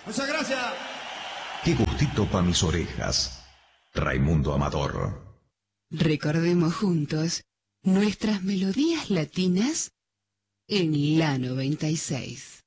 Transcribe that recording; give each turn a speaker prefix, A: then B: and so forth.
A: Muchas gracias.
B: Qué gustito pa' mis orejas. Raimundo Amador.
C: Recordemos juntos nuestras melodías latinas en la 96.